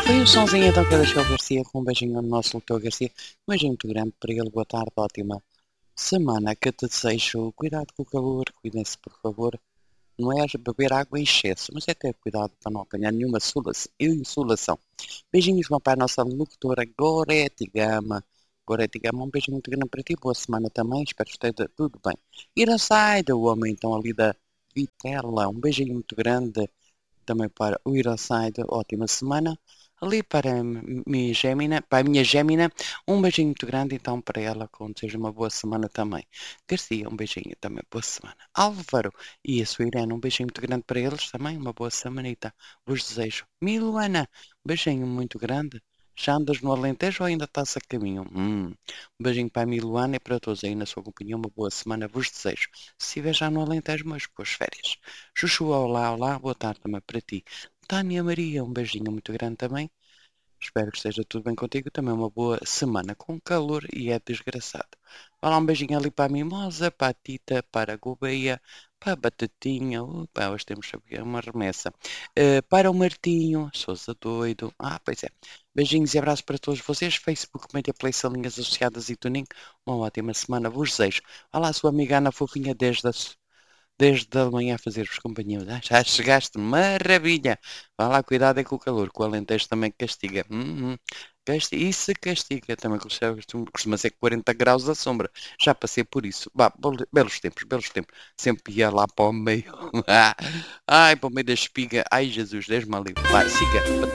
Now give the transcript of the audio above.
Foi o sonzinho então que eu deixei o Garcia com um beijinho no nosso doutor Garcia. Um beijinho muito grande para ele. Boa tarde, ótima semana que te desejo. Cuidado com o calor, cuidem-se por favor. Não é beber água em excesso, mas é ter cuidado para não apanhar nenhuma insolação. Beijinhos, meu pai, nossa locutora Gorete Gama. Gorete Gama, um beijinho muito grande para ti. Boa semana também, espero que esteja tudo bem. Iracide, o homem então ali da Vitela, um beijinho muito grande também para o Iracide, ótima semana. Ali para para a minha Gémina, um beijinho muito grande então para ela, que seja uma boa semana também. Garcia, um beijinho também, boa semana. Álvaro e a sua Irene, um beijinho muito grande para eles também, uma boa semanita. Vos desejo. Miluana, um beijinho muito grande. Já andas no Alentejo ou ainda estás a caminho? Um beijinho para a Miluana e para todos aí na sua companhia, uma boa semana vos desejo. Se estiver já no Alentejo, mas boas férias. Chuchu, olá, olá, boa tarde também para ti. Tânia Maria, um beijinho muito grande também. Espero que esteja tudo bem contigo. Também uma boa semana com calor e é desgraçado. Vai lá um beijinho ali para a Mimosa, para a Tita, para a Gouveia, para a Batatinha. Opa, hoje temos uma remessa. Para o Martinho, Sousa Doido. Ah, pois é. Beijinhos e abraços para todos vocês. Facebook, Media Play, Salinhas Associadas e Tuning. Uma ótima semana vos desejo. Vai lá a sua amiga Ana Fofinha desde a manhã a fazer-vos companhia. Já chegaste, maravilha! Vá lá, cuidado é com o calor, que o Alentejo também castiga. Isso castiga também, costuma ser 40 graus à sombra. Já passei por isso. Vá, belos tempos, belos tempos. Sempre ia lá para o meio. Ai, para o meio da espiga. Ai, Jesus, Deus-me livre. Vai, siga.